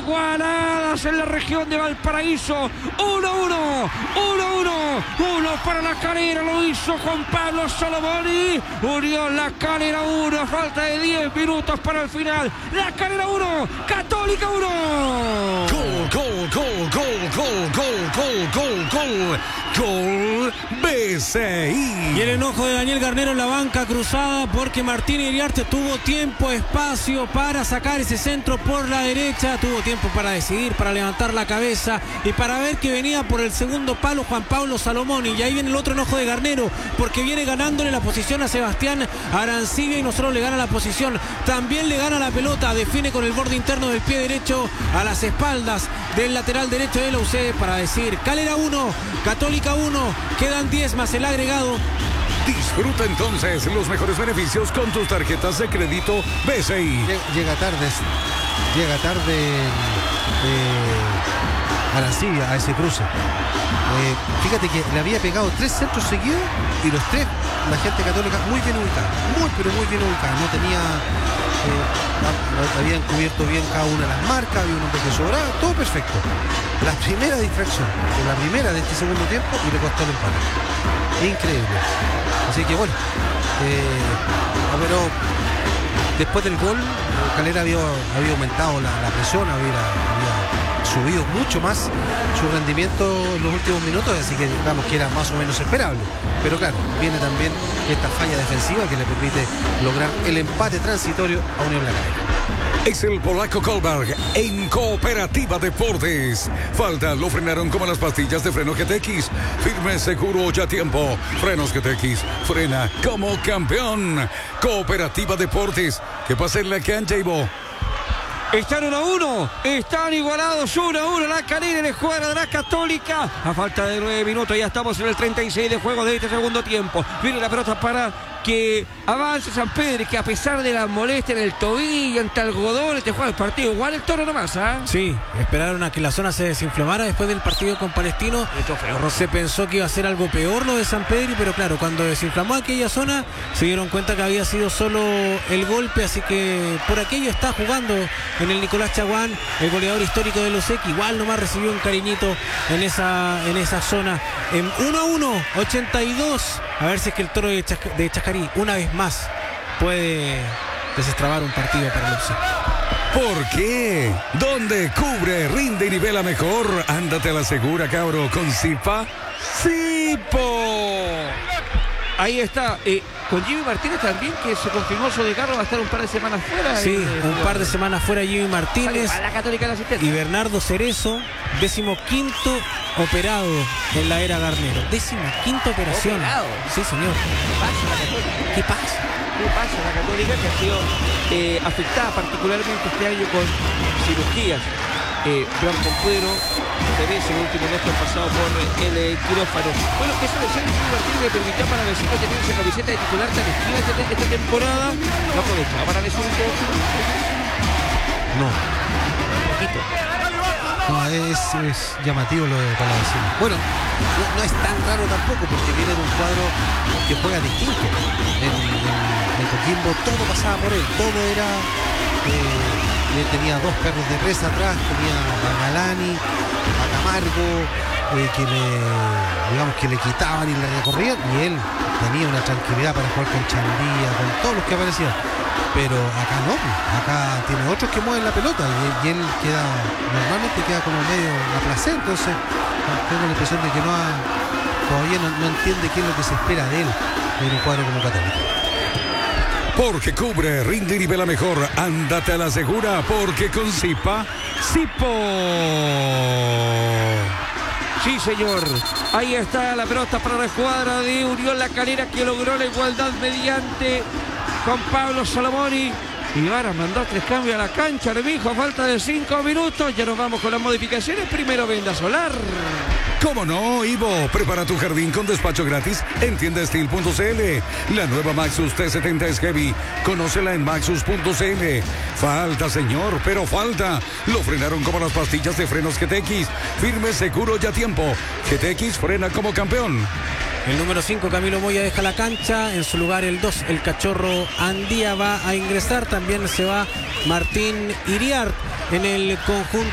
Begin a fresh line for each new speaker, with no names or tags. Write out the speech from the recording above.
igualadas en la región de Valparaíso. 1-1 para La Calera, lo hizo Juan Pablo Salomoni. Unión La Calera 1, a falta de 10 minutos para el final. La Calera 1, Católica 1.
Gol BCI.
Y el enojo de Daniel Garnero en la banca cruzada porque Martín Iriarte tuvo tiempo, espacio para sacar ese centro por la derecha, tuvo tiempo para decidir, para levantar la cabeza y para ver que venía por el segundo palo Juan Pablo Salomoni. Y ahí viene el otro enojo de Garnero porque viene ganándole la posición a Sebastián Arancibia y no solo le gana la posición, también le gana la pelota, define con el borde interno del pie derecho a las espaldas del lateral derecho de la UC para decir Calera 1, Católica 1, quedan 10 más el agregado.
Disfruta entonces los mejores beneficios con tus tarjetas de crédito BCI.
Llega tarde Arancibia a ese cruce. Fíjate que le había pegado 3 centros seguidos y los 3 la gente católica muy bien ubicada, muy bien ubicada. No tenía, habían cubierto bien cada una de las marcas, había un hombre que sobraba, todo perfecto. La primera distracción, la primera de este segundo tiempo y le costó el empate. Increíble. Así que bueno, pero después del gol, Calera había aumentado la presión, había subido mucho más su rendimiento en los últimos minutos, así que digamos que era más o menos esperable. Pero claro, viene también esta falla defensiva que le permite lograr el empate transitorio a Unión La Calera.
Es el polaco Kohlberg en Cooperativa Deportes. Falta, lo frenaron como las pastillas de freno GTX. Firme, seguro, ya tiempo. Frenos GTX, frena como campeón. Cooperativa Deportes. ¿Qué pasa en la cancha, Ivo?
Están 1-1, están igualados 1-1 La Calera en la escuadra de la Católica. A falta de 9 minutos, ya estamos en el 36 de juego de este segundo tiempo. Viene la pelota para que avance San Pedro, que a pesar de la molestia en el tobillo, ante algodón, te juega el partido igual el Toro nomás, ¿ah?
Sí, esperaron a que la zona se desinflamara después del partido con Palestino. Se pensó que iba a ser algo peor lo de San Pedro, pero claro, cuando desinflamó aquella zona se dieron cuenta que había sido solo el golpe, así que por aquello está jugando en el Nicolás Chaguán, el goleador histórico de los EC. Igual nomás recibió un cariñito en esa zona. En 1-1, 82. A ver si es que el Toro de Chascarí una vez más puede desestrabar un partido para el UC.
¿Por qué? ¿Dónde cubre, rinde y nivela mejor? Ándate a la segura, cabro, con Zipa. ¡Sipo!
Ahí está, con Jimmy Martínez también, que se confirmó su descargo, va a estar un par de semanas fuera.
Sí, un par de semanas fuera Jimmy Martínez.
A la Católica la asistente.
Y Bernardo Cerezo, 15º operado en la era Garnero. 15ª operación.
¿Operado?
Sí, señor.
¿Qué pasa? ¿Qué pasa la Católica, que ha sido afectada particularmente este año con cirugías? Blanco Cuero, Teresa, el último mes pasado por el quirófano. Bueno, esa lesión de Jimmy Martínez le permitió para Vecino tener esa camiseta de titular tan esquiva esta temporada. No aprovechaba para lesionar un poco.
No.
Un poquito.
No, es llamativo lo de Palavecino. Bueno, no es tan raro tampoco porque viene de un cuadro que juega distinto. En Coquimbo todo pasaba por él, todo era... él tenía 2 perros de presa atrás, tenía a Galani, a Camargo, que le quitaban y le recorrían, y él tenía una tranquilidad para jugar con Chandía, con todos los que aparecían. Pero acá no, acá tiene otros que mueven la pelota y él normalmente queda como medio a placer. Entonces tengo la impresión de que todavía no entiende qué es lo que se espera de él en un cuadro como Católica.
Porque cubre, rinde y nivela mejor. Ándate a la segura, porque con Zipa, Sipo.
Sí, señor. Ahí está la pelota para la escuadra de Unión La Calera, que logró la igualdad mediante Juan Pablo Salomoni. Y ahora mandó 3 cambios a la cancha, Armijo, a falta de 5 minutos. Ya nos vamos con las modificaciones. Primero Venda Solar.
¿Cómo no, Ivo? Prepara tu jardín con despacho gratis en tiendastil.cl. La nueva Maxus T70 es heavy. Conócela en maxus.cl. Falta, señor, pero falta. Lo frenaron como las pastillas de frenos GTX. Firme, seguro y a tiempo. GTX frena como campeón.
El número 5, Camilo Moya, deja la cancha. En su lugar el 2, el Cachorro Andía, va a ingresar. También se va Martín Iriart en el conjunto